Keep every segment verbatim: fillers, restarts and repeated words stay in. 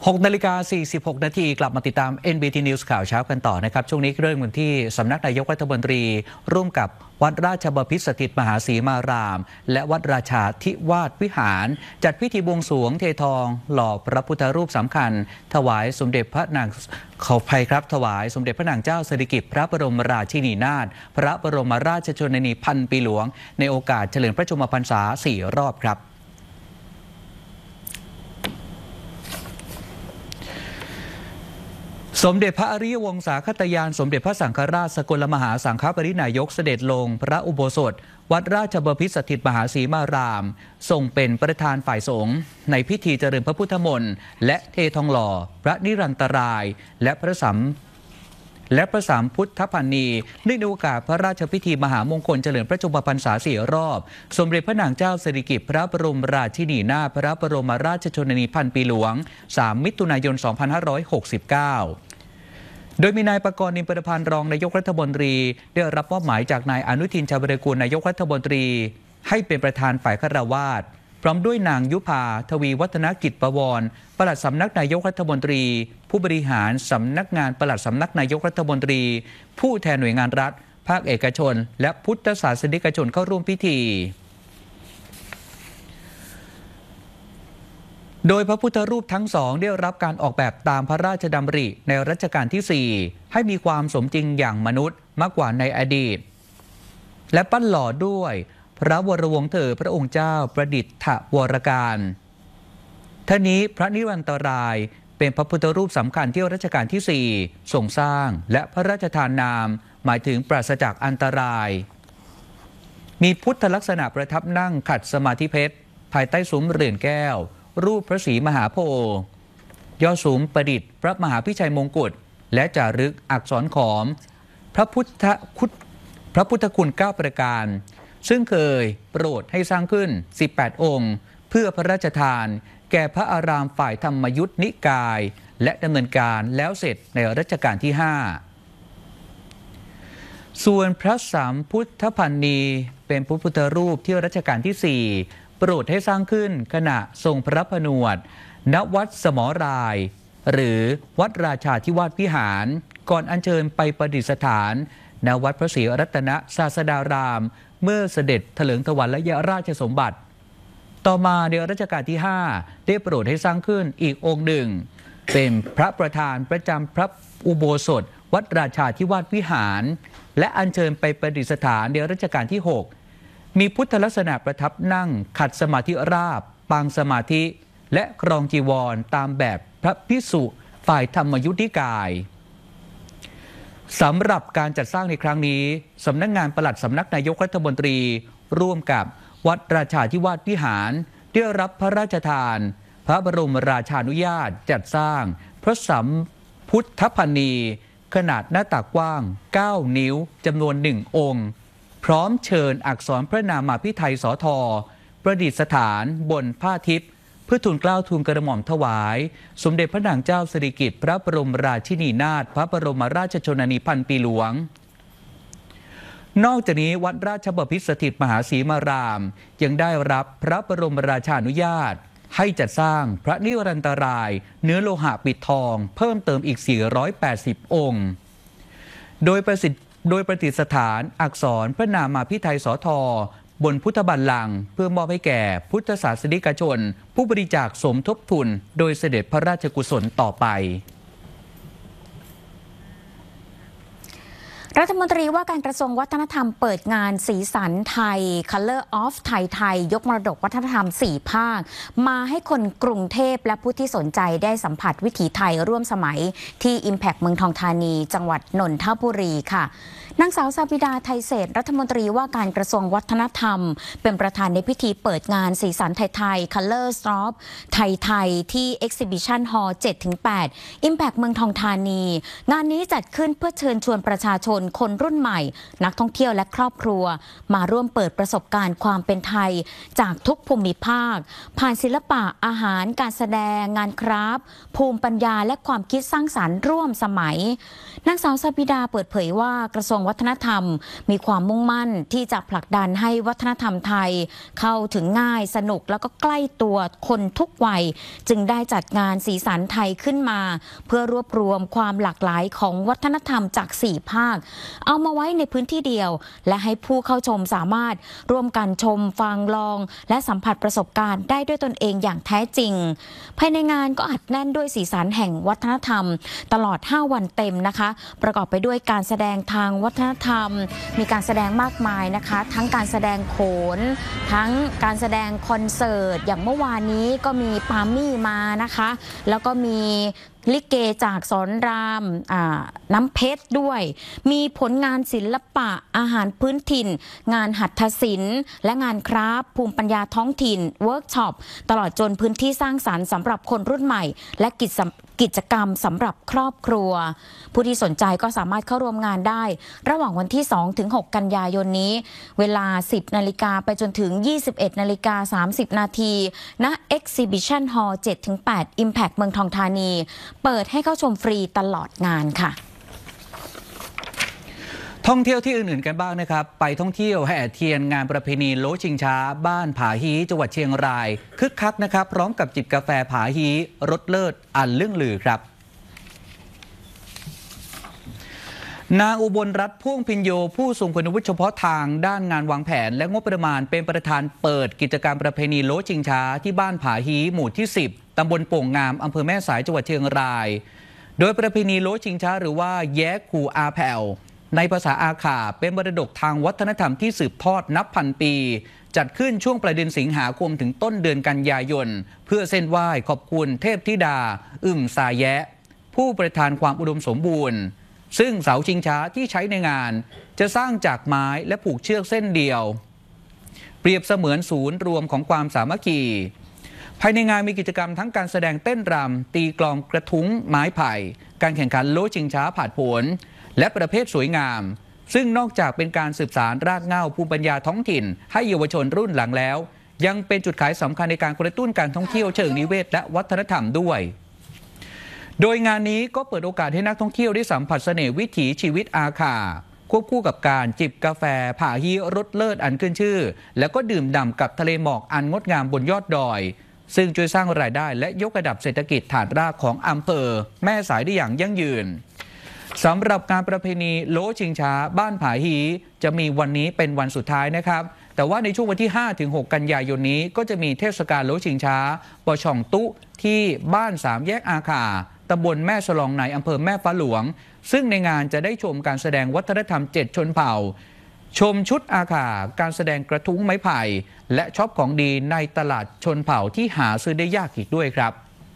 หกนาฬิกาสี่สิบหกนาทีกลับมาติดตาม เอ็น บี ที News ข่าวเช้ากันต่อนะครับช่วงนี้เริ่มกันที่สำนักนายกรัฐมนตรีร่วมกับวัดราชบพิตรสถิตมหาศรีมารามและวัดราชาธิวาสวิหารจัดพิธีบวงสรวงเททองหล่อพระพุทธรูปสำคัญถวายสมเด็จพระนางขออภัยครับถวายสมเด็จพระนางเจ้าสิริกิติ์พระบรมราชินีนาถพระบรมราชชนนีพันปีหลวงในโอกาสเฉลิมพระชนมพรรษาสี่รอบครับสมเด็จพระอริยวงศาคตยานสมเด็จพระสังฆราชสกลมหาสังฆปรินายกเสด็จลงพระอุโบสถวัดราชบพิตรสถิตมหาศรีมารามทรงเป็นประธานฝ่ายสงฆ์ในพิธีเจริญพระพุทธมนต์และเททองหล่อพระนิรันตรายและพระสัมและพระสามพุทธพันนีเนื่องในโอกาสพระราชพิธีมหามงคลเฉลิมพระชนมพรรษาสี่รอบสมเด็จพระนางเจ้าสิริกิติ์พระบรมราชินีนาถพระบรมราชชนนีพันปีหลวงสามมิถุนายนสองพันห้าร้อยหกสิบเก้าโดยมีนายประกรณ์ นิมประพันธ์รองนายกรัฐมนตรีได้รับมอบหมายจากนายอนุทินชาญวิรากูลนายกรัฐมนตรีให้เป็นประธานฝ่ายฆราวาสพร้อมด้วยนางยุพาทวีวัฒนกิจประวรปลัดสำนักนายกรัฐมนตรีผู้บริหารสำนักงานปลัดสำนักนายกรัฐมนตรีผู้แทนหน่วยงานรัฐภาคเอกชนและพุทธศาสนิกชนเข้าร่วมพิธีโดยพระพุทธรูปทั้งสองได้รับการออกแบบตามพระราชดำริในรัชกาลที่สี่ให้มีความสมจริงอย่างมนุษย์มากกว่าในอดีตและปั้นหล่อด้วยพระวรวงศ์เธอพระองค์เจ้าประดิษฐวรการท่านี้พระนิรันตรายเป็นพระพุทธรูปสำคัญที่รัชกาลที่สี่ทรงสร้างและพระราชทานนามหมายถึงปราศจากอันตรายมีพุทธลักษณะประทับนั่งขัดสมาธิเพชรภายใต้ซุ้มเรือนแก้วรูปพระศรีมหาโพธิ์ยอดสูงประดิษฐ์พระมหาพิชัยมงกุฎและจารึกอักษรขอมพระพุทธคุณพระพุทธคุณเก้าประการซึ่งเคยโปรดให้สร้างขึ้นสิบแปดองค์เพื่อพระราชทานแก่พระอารามฝ่ายธรรมยุทธนิกายและดำเนินการแล้วเสร็จในรัชกาลที่ห้าส่วนพระสามพุทธพันนีเป็นพระพุทธรูปที่รัชกาลที่สี่โปรดให้สร้างขึ้นขณะทรงพระผนวดณวัดสมรายหรือวัดราชาธิวาสวิหารก่อนอัญเชิญไปประดิษฐานณวัดพระศรีรัตนศาสดารามเมื่อเสด็จเถลิงถวัลยราชสมบัติต่อมาในรัชกาลที่ห้าได้โปรดให้สร้างขึ้นอีกองค์หนึ่งเป็นพระประธานประจำพระอุโบสถวัดราชาธิวาสวิหารและอัญเชิญไปประดิษฐานในรัชกาลที่หกมีพุทธลักษณะประทับนั่งขัดสมาธิราบปางสมาธิและครองจีวรตามแบบพระภิกษุฝ่ายธรรมยุทธนิกายสำหรับการจัดสร้างในครั้งนี้สำนักงานปลัดสำนักนายกรัฐมนตรีร่วมกับวัดราชาธิวาสวิหารได้รับพระราชทานพระบรมราชานุญาตจัดสร้างพระสัมพุทธพันนีขนาดหน้าตักกว้างเก้านิ้วจำนวนหนึ่งองค์พร้อมเชิญอักษรพระนามาภิไธยสทประดิษฐานบนผ้าทิพย์เพื่อทูลเกล้าทูลกระหม่อมถวายสมเด็จพระนางเจ้าสิริกิติ์พระบรมราชินีนาถพระบรมราชชนนีพันปีหลวงนอกจากนี้วัดราชบพิตรสถิตมหาศรีมารามยังได้รับพระบรมราชานุญาตให้จัดสร้างพระนิรันตรายเนื้อโลหะปิดทองเพิ่มเติมอีกสี่ร้อยแปดสิบองค์โดยประสิทธิโดยประดิษฐานอักษรพระนามาภิไธยสทบนพุทธบัลลังก์เพื่อมอบให้แก่พุทธศาสนิกชนผู้บริจาคสมทบทุนโดยเสด็จพระราชกุศลต่อไปรัฐมนตรีว่าการกระทรวงวัฒนธรรมเปิดงานสีสันไทย Color of ไทยไทยยกมรดกวัฒนธรรมสี่ภาคมาให้คนกรุงเทพและผู้ที่สนใจได้สัมผัสวิถีไทยร่วมสมัยที่ Impact เมืองทองธานีจังหวัดนนทบุรีค่ะนางสาวสาวิดาไทยเศรษฐ์รัฐมนตรีว่าการกระทรวงวัฒนธรรมเป็นประธานในพิธีเปิดงานสีสันไทยไทย Colors of ไทยไทยที่ Exhibition Hall เจ็ดถึงแปด Impact เมืองทองธานีงานนี้จัดขึ้นเพื่อเชิญชวนประชาชนคนรุ่นใหม่นักท่องเที่ยวและครอบครัวมาร่วมเปิดประสบการณ์ความเป็นไทยจากทุกภูมิภาคผ่านศิลปะอาหารการแสดงงานคราฟต์ภูมิปัญญาและความคิดสร้างสรรค์ร่วมสมัยนางสาวสปิดาเปิดเผยว่ากระทรวงวัฒนธรรมมีความมุ่งมั่นที่จะผลักดันให้วัฒนธรรมไทยเข้าถึงง่ายสนุกแล้วก็ใกล้ตัวคนทุกวัยจึงได้จัดงานสีสันไทยขึ้นมาเพื่อรวบรวมความหลากหลายของวัฒนธรรมจากสี่ภาคเอามาไว้ในพื้นที่เดียวและให้ผู้เข้าชมสามารถร่วมกันชมฟังลองและสัมผัสประสบการณ์ได้ด้วยตนเองอย่างแท้จริงภายในงานก็อัดแน่นด้วยสีสันแห่งวัฒนธรรมตลอดห้าวันเต็มนะคะประกอบไปด้วยการแสดงทางวัฒนธรรมมีการแสดงมากมายนะคะทั้งการแสดงโขนทั้งการแสดงคอนเสิร์ตอย่างเมื่อวานนี้ก็มีปามี่มานะคะแล้วก็มีลิเกจากสอนรามน้ำเพชรด้วยมีผลงานศิลปะอาหารพื้นถิ่นงานหัตถศิลป์และงานคราฟต์ภูมิปัญญาท้องถิ่นเวิร์กช็อปตลอดจนพื้นที่สร้างสรรค์สำหรับคนรุ่นใหม่และกิจกิจกรรมสำหรับครอบครัวผู้ที่สนใจก็สามารถเข้าร่วมงานได้ระหว่างวันที่ สองถึงหก กันยายนนี้เวลา สิบนาฬิกาไปจนถึง ยี่สิบเอ็ดนาฬิกาสามสิบนาทีณ Exhibition Hall เจ็ดถึงแปด Impact เมืองทองธานีเปิดให้เข้าชมฟรีตลอดงานค่ะท่องเที่ยวที่อื่นๆกันบ้างนะครับไปท่องเที่ยวแห่เทียนงานประเพณีโลชิงช้าบ้านผาฮีจังหวัดเชียงรายคึกคักนะครับพร้อมกับจิบกาแฟผาฮีรสเลิศอันเรื่องลือครับนางอุบลรัตน์พ่วงพิญโยผู้ทรงคุณวุฒิเฉพาะทางด้านงานวางแผนและงบประมาณเป็นประธานเปิดกิจกรรมประเพณีโลชิงช้าที่บ้านผาฮีหมู่ที่สิบตำบลโป่งงามอำเภอแม่สายจังหวัดเชียงรายโดยประเพณีโลชิงช้าหรือว่าแย้คูอาแผ่วในภาษาอาขาเป็นมรดกทางวัฒนธรรมที่สืบทอดนับพันปีจัดขึ้นช่วงปลายเดือนสิงหาคมถึงต้นเดือนกันยายนเพื่อเส้นไหว้ขอบคุณเทพธิดาอึ่มสาแยะผู้ประทานความอุดมสมบูรณ์ซึ่งเสาชิงช้าที่ใช้ในงานจะสร้างจากไม้และผูกเชือกเส้นเดียวเปรียบเสมือนศูนย์รวมของความสามัคคีภายในงานมีกิจกรรมทั้งการแสดงเต้นรำตีกลองกระทุ้งไม้ไผ่การแข่งขันโลชิงช้าผาดโผนและประเภทสวยงามซึ่งนอกจากเป็นการสืบสานรากเหง้าภูมิปัญญาท้องถิ่นให้เยาวชนรุ่นหลังแล้วยังเป็นจุดขายสำคัญในการกระตุ้นการท่องเที่ยวเชิงนิเวศและวัฒนธรรมด้วยโดยงานนี้ก็เปิดโอกาสให้นักท่องเที่ยวได้สัมผัสเสน่ห์วิถีชีวิตอาขาควบคู่กับการจิบกาแฟผาฮีรสเลิศอันขึ้นชื่อแล้วก็ดื่มด่ำกับทะเลหมอกอันงดงามบนยอดดอยซึ่งช่วยสร้างรายได้และยกระดับเศรษฐกิจฐานรากของอำเภอแม่สายได้อย่างยั่งยืนสำหรับการประเพณีโลชิงช้าบ้านผาฮีจะมีวันนี้เป็นวันสุดท้ายนะครับแต่ว่าในช่วงวันที่ ห้าถึงหก กันยายนนี้ก็จะมีเทศกาลโลชิงช้าปอช่องตุที่บ้านสามแยกอาขาตำบลแม่ฉลองในอำเภอแม่ฟ้าหลวงซึ่งในงานจะได้ชมการแสดงวัฒนธรรมเจ็ดชนเผ่าชมชุดอาขาการแสดงกระทุ้งไม้ไผ่และช็อปของดีในตลาดชนเผ่าที่หาซื้อได้ยากอีกด้วยครับ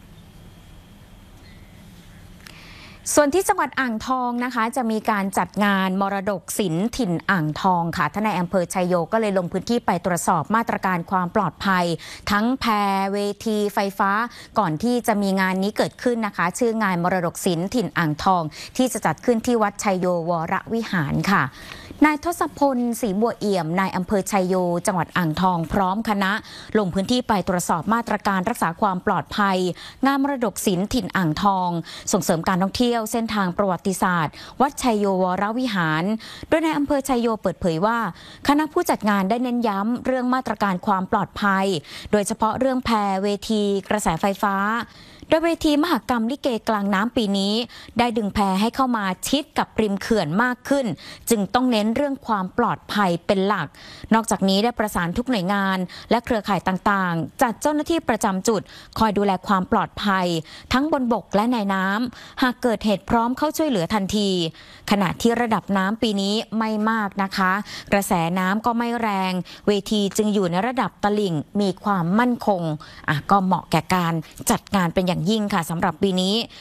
ส่วนที่จังหวัดอ่างทองนะคะจะมีการจัดงานมรดกศิลป์ถิ่นอ่างทองค่ะท่านนายอำเภอชัยโยก็เลยลงพื้นที่ไปตรวจสอบมาตรการความปลอดภัยทั้งแพเวทีไฟฟ้าก่อนที่จะมีงานนี้เกิดขึ้นนะคะชื่องานมรดกศิลป์ถิ่นอ่างทองที่จะจัดขึ้นที่วัดชัยโยวรวิหารค่ะนายทศพลศรีบัวเอี่ยมนายอำเภอชัยโยจังหวัดอ่างทองพร้อมคณะลงพื้นที่ไปตรวจสอบมาตรการรักษาความปลอดภัยงานมรดกศิลป์ถิ่นอ่างทองส่งเสริมการท่องเที่ยวเส้นทางประวัติศาสตร์วัดชัยโยวรวิหารโดยนายอำเภอชัยโยเปิดเผยว่าคณะผู้จัดงานได้เน้นย้ำเรื่องมาตรการความปลอดภัยโดยเฉพาะเรื่องแพเวทีกระแสไฟฟ้าโดยเวทีมหกรรมลิเกกลางน้ำปีนี้ได้ดึงแพให้เข้ามาชิดกับริมเขื่อนมากขึ้นจึงต้องเน้นเรื่องความปลอดภัยเป็นหลักนอกจากนี้ได้ประสานทุกหน่วยงานและเครือข่ายต่างๆจัดเจ้าหน้าที่ประจำจุดคอยดูแลความปลอดภัยทั้งบนบกและในน้ำหากเกิดเหตุพร้อมเข้าช่วยเหลือทันทีขณะที่ระดับน้ำปีนี้ไม่มากนะคะกระแสน้ำก็ไม่แรงเวทีจึงอยู่ในระดับตลิ่งมีความมั่นคงอ่ะก็เหมาะแก่การจัดงานเป็นอย่างยิ่งค่ะสำหรับปีนี้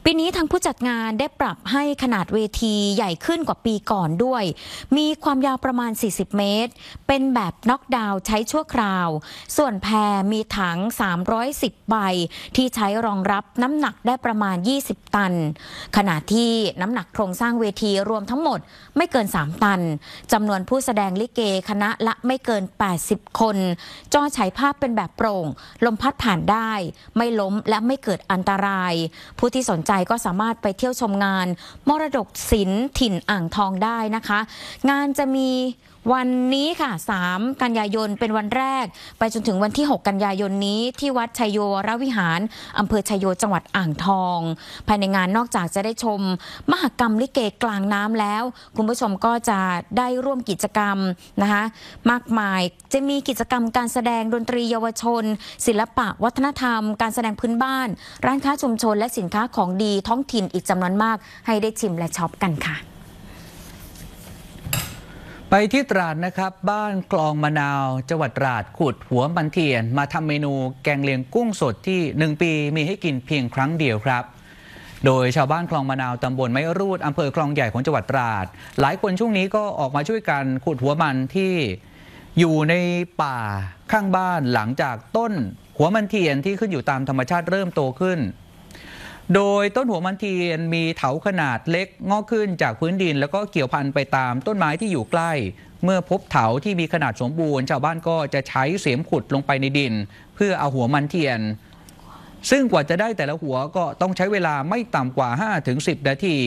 ปีนี้ทางผู้จัดงานได้ปรับให้ขนาดเวทีใหญ่ขึ้นกว่าปีก่อนด้วย มีความยาวประมาณ สี่สิบ เมตร เป็นแบบน็อกดาวน์ใช้ชั่วคราว ส่วนแพมีถัง สามร้อยสิบ ใบที่ใช้รองรับน้ำหนักได้ประมาณ ยี่สิบ ตัน ขณะที่น้ำหนักโครงสร้างเวทีรวมทั้งหมดไม่เกิน สาม ตัน จำนวนผู้แสดงลิเกคณะละไม่เกิน แปดสิบ คน จอฉายภาพเป็นแบบโปร่ง ลมพัดผ่านได้ ไม่ล้มและไม่เกิดอันตราย ผู้ที่สนใจก็สามารถไปเที่ยวชมงานมรดกศิลป์ถิ่นอ่างทองได้นะคะ งานจะมีวันนี้ค่ะ สาม กันยายนเป็นวันแรกไปจนถึงวันที่ หก กันยายนนี้ที่วัดชัยโยวรวิหารอำเภอชัยโยจังหวัดอ่างทอง ภายในงานนอกจากจะได้ชมมหกรรมลิเกกลางน้ำแล้วคุณผู้ชมก็จะได้ร่วมกิจกรรมนะคะมากมายจะมีกิจกรรมการแสดงดนตรีเยาวชนศิลปะวัฒนธรรมการแสดงพื้นบ้านร้านค้าชุมชนและสินค้าของดีท้องถิ่นอีกจำนวนมากให้ได้ชิมและช็อปกันค่ะไปที่ตราดนะครับบ้านคลองมะนาวจังหวัดตราดขุดหัวมันเทียนมาทำเมนูแกงเลียงกุ้งสดที่หนึ่งปีมีให้กินเพียงครั้งเดียวครับโดยชาวบ้านคลองมะนาวตำบลไม้รูดอำเภอคลองใหญ่ของจังหวัดตราดหลายคนช่วงนี้ก็ออกมาช่วยกันขุดหัวมันที่อยู่ในป่าข้างบ้านหลังจากต้นหัวมันเทียนที่ขึ้นอยู่ตามธรรมชาติเริ่มโตขึ้นโดยต้นหัวมันเทียนมีเถาขนาดเล็กงอกขึ้นจากพื้นดินแล้วก็เกี่ยวพันไปตามต้นไม้ที่อยู่ใกล้เมื่อพบเถาที่มีขนาดสมบูรณ์ชาวบ้านก็จะใช้เสียมขุดลงไปในดินเพื่อเอาหัวมันเทียนซึ่งกว่าจะได้แต่ละหัวก็ต้องใช้เวลาไม่ต่ำกว่า ห้าถึงสิบ นาที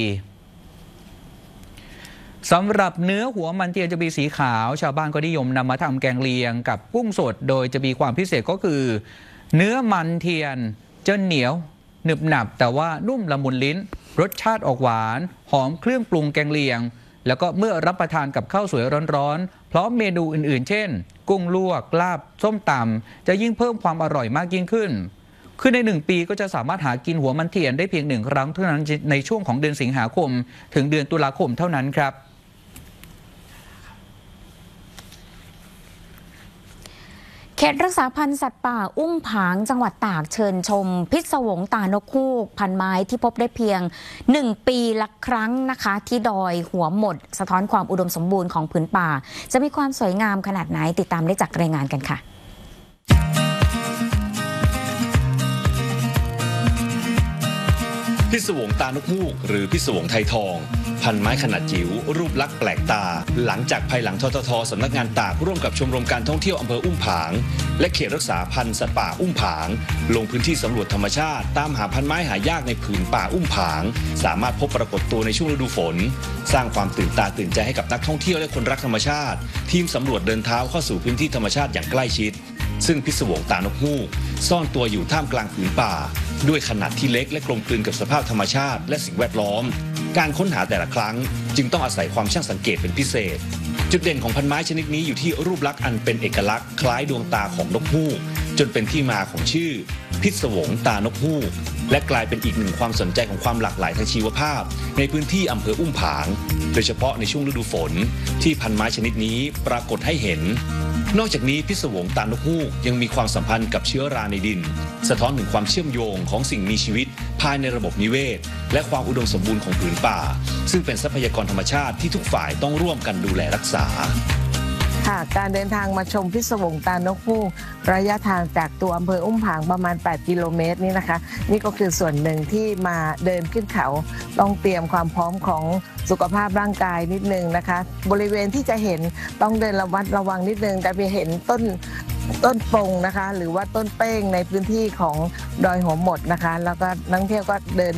สำหรับเนื้อหัวมันเทียนจะมีสีขาวชาวบ้านก็นิยมนำมาทำแกงเลียงกับกุ้งสดโดยจะมีความพิเศษก็คือเนื้อมันเทียนจะเหนียวหนึบหนับแต่ว่านุ่มละมุนลิ้นรสชาติออกหวานหอมเครื่องปรุงแกงเลียงแล้วก็เมื่อรับประทานกับข้าวสวยร้อนๆพร้อมเมนูอื่นๆเช่นกุ้งลวกลาบส้มตำจะยิ่งเพิ่มความอร่อยมากยิ่งขึ้นคือในหนึ่งปีก็จะสามารถหากินหัวมันเทียนได้เพียงหนึ่งครั้งเท่านั้นในช่วงของเดือนสิงหาคมถึงเดือนตุลาคมเท่านั้นครับเขตรักษาพันธุ์สัตว์ป่าอุ้มผางจังหวัดตากเชิญชมพิศวงตานกฮูกพันไม้ที่พบได้เพียงหนึ่งปีละครั้งนะคะที่ดอยหัวหมดสะท้อนความอุดมสมบูรณ์ของผืนป่าจะมีความสวยงามขนาดไหนติดตามได้จากรายงานกันค่ะพิศวงตานกฮูกหรือพิศวงไทยทองพันไม้ขนาดจิ๋วรูปลักษณ์แปลกตาหลังจากภายหลังทททสำนักงานตากร่วมกับชมรมการท่องเที่ยวอำเภออุ้มผางและเขตรักษาพันธุ์สัตว์ป่าอุ้มผางลงพื้นที่สำรวจธรรมชาติตามหาพันไม้หายากในผืนป่าอุ้มผางสามารถพบปรากฏตัวในช่วงฤดูฝนสร้างความตื่นตาตื่นใจให้กับนักท่องเที่ยวและคนรักธรรมชาติทีมสำรวจเดินเท้าเข้าสู่พื้นที่ธรรมชาติอย่างใกล้ชิดซึ่งพิศวงตานกฮูกซ่อนตัวอยู่ท่ามกลางผืนป่าด้วยขนาดที่เล็กและกลมกลืนกับสภาพธรรมชาติและสิ่งแวดล้อมการค้นหาแต่ละครั้งจึงต้องอาศัยความช่างสังเกตเป็นพิเศษจุดเด่นของพันไม้ชนิดนี้อยู่ที่รูปลักษณ์อันเป็นเอกลักษณ์คล้ายดวงตาของนกฮูกจนเป็นที่มาของชื่อพิศวงตานกฮูกและกลายเป็นอีกหนึ่งความสนใจของความหลากหลายทางชีวภาพในพื้นที่อำเภออุ้มผางโดยเฉพาะในช่วงฤดูฝนที่พันไม้ชนิดนี้ปรากฏให้เห็นนอกจากนี้พิศวงตานกฮูกยังมีความสัมพันธ์กับเชื้อราในดินสะท้อนถึงความเชื่อมโยงของสิ่งมีชีวิตภายในระบบนิเวศและความอุดมสมบูรณ์ของผืนป่าซึ่งเป็นทรัพยากรธรรมชาติที่ทุกฝ่ายต้องร่วมกันดูแลรักษาค่ะการเดินทางมาชมพิศวงตานกฮูกระยะทางจากตัวอำเภออุ้มผางประมาณแปดกิโลเมตรนี่นะคะนี่ก็คือส่วนหนึ่งที่มาเดินขึ้นเขาต้องเตรียมความพร้อมของสุขภาพร่างกายนิดนึงนะคะบริเวณที่จะเห็นต้องเดินระมัดระวังนิดนึงแต่ไปเห็นต้นต้นปงนะคะหรือว่าต้นเป้งในพื้นที่ของดอยหัวหมดนะคะแล้วก็นักท่องเที่ยวก็เดิน